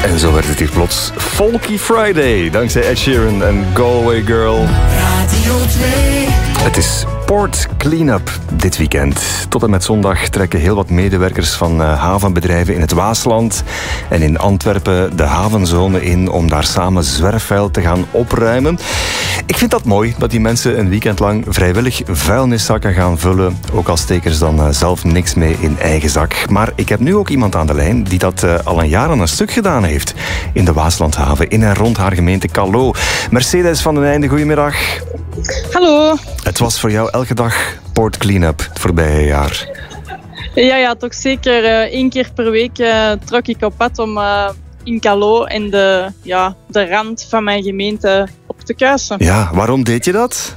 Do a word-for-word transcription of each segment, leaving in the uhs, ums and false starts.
En zo werd het hier plots Folky Friday, dankzij Ed Sheeran en Galway Girl. Radio twee. Het is Port Cleanup dit weekend. Tot en met zondag trekken heel wat medewerkers van uh, havenbedrijven in het Waasland en in Antwerpen de havenzone in om daar samen zwerfvuil te gaan opruimen. Ik vind dat mooi, dat die mensen een weekend lang vrijwillig vuilniszakken gaan vullen, ook al steken ze dan uh, zelf niks mee in eigen zak. Maar ik heb nu ook iemand aan de lijn die dat uh, al een jaar aan een stuk gedaan heeft in de Waaslandhaven, in en rond haar gemeente Callo. Mercedes van den Einde, goedemiddag. Hallo. Het was voor jou elke dag Port Cleanup het voorbije jaar. Ja, ja, toch zeker. Uh, één keer per week uh, trok ik op pad om uh, in Callo en de, ja, de rand van mijn gemeente op te kuisen. Ja, waarom deed je dat?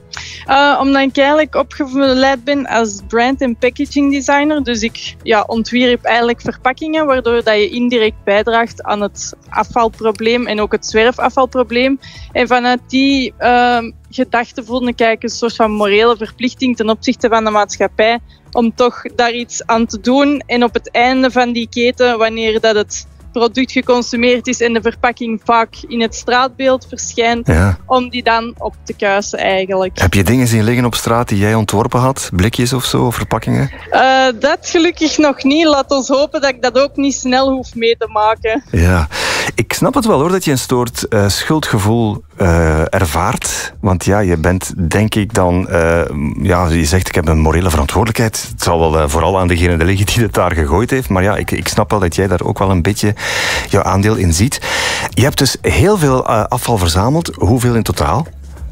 Uh, omdat ik eigenlijk opgeleid ben als brand- en packaging designer. Dus ik ja, ontwierp eigenlijk verpakkingen, waardoor dat je indirect bijdraagt aan het afvalprobleem en ook het zwerfafvalprobleem. En vanuit die uh, gedachte voelde ik eigenlijk een soort van morele verplichting ten opzichte van de maatschappij om toch daar iets aan te doen. En op het einde van die keten, wanneer dat het product geconsumeerd is en de verpakking vaak in het straatbeeld verschijnt, ja, om die dan op te kuisen eigenlijk. Heb je dingen zien liggen op straat die jij ontworpen had? Blikjes of zo, of verpakkingen? Uh, dat gelukkig nog niet. Laat ons hopen dat ik dat ook niet snel hoef mee te maken. Ja, ik snap het wel hoor, dat je een soort uh, schuldgevoel uh, ervaart. Want ja, je bent denk ik dan, uh, ja, je zegt ik heb een morele verantwoordelijkheid. Het zal wel uh, vooral aan degene liggen die het daar gegooid heeft. Maar ja, ik, ik snap wel dat jij daar ook wel een beetje jouw aandeel in ziet. Je hebt dus heel veel uh, afval verzameld. Hoeveel in totaal?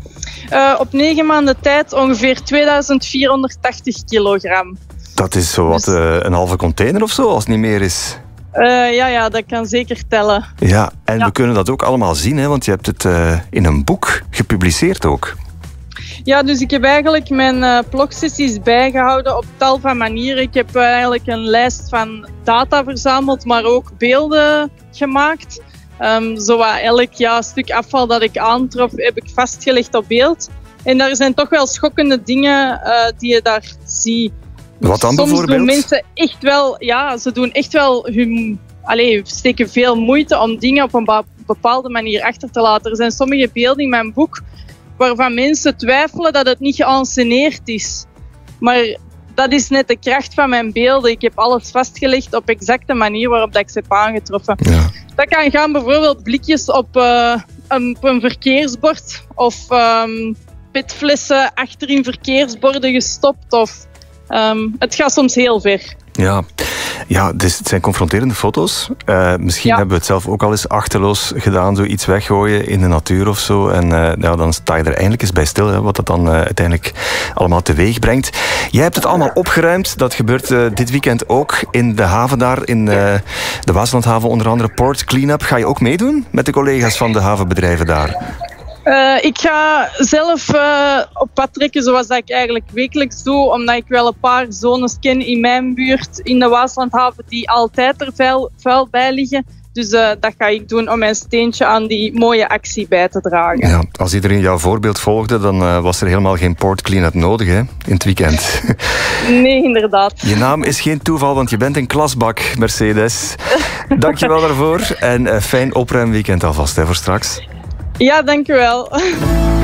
Uh, op negen maanden tijd ongeveer tweeduizend vierhonderdtachtig kilogram. Dat is zo wat dus, uh, een halve container of zo, als het niet meer is. Uh, ja, ja, dat kan zeker tellen. Ja, en ja. we kunnen dat ook allemaal zien, hè, want je hebt het uh, in een boek gepubliceerd ook. Ja, dus ik heb eigenlijk mijn uh, blogsessies bijgehouden op tal van manieren. Ik heb uh, eigenlijk een lijst van data verzameld, maar ook beelden gemaakt. Um, zo wat elk ja, stuk afval dat ik aantrof, heb ik vastgelegd op beeld. En daar zijn toch wel schokkende dingen uh, die je daar ziet. Wat dan Soms bijvoorbeeld? doen mensen echt wel, ja, ze doen echt wel hun, allez, steken veel moeite om dingen op een bepaalde manier achter te laten. Er zijn sommige beelden in mijn boek waarvan mensen twijfelen dat het niet geënsceneerd is. Maar dat is net de kracht van mijn beelden. Ik heb alles vastgelegd op exact de manier waarop dat ik ze heb aangetroffen. Ja. Dat kan gaan bijvoorbeeld blikjes op, uh, een, op een verkeersbord of um, petflessen achter in verkeersborden gestopt. Of, um, het gaat soms heel ver. Ja, ja, dus het zijn confronterende foto's. Uh, misschien ja. hebben we het zelf ook al eens achterloos gedaan, zoiets weggooien in de natuur of zo. En uh, ja, dan sta je er eindelijk eens bij stil, hè, wat dat dan uh, uiteindelijk allemaal teweeg brengt. Jij hebt het allemaal opgeruimd. Dat gebeurt uh, dit weekend ook in de haven daar, in uh, de Waaslandhaven, onder andere Port Cleanup. Ga je ook meedoen met de collega's van de havenbedrijven daar? Uh, ik ga zelf uh, op pad trekken zoals dat ik eigenlijk wekelijks doe, omdat ik wel een paar zones ken in mijn buurt in de Waaslandhaven die altijd er vuil, vuil bij liggen. Dus uh, dat ga ik doen om mijn steentje aan die mooie actie bij te dragen. Ja, als iedereen jouw voorbeeld volgde, dan uh, was er helemaal geen Port Cleanup nodig, hè, in het weekend. Nee, inderdaad. Je naam is geen toeval, want je bent een klasbak, Mercedes. Dank je wel daarvoor en uh, fijn opruimweekend alvast, hè, voor straks. Ja, dank u wel.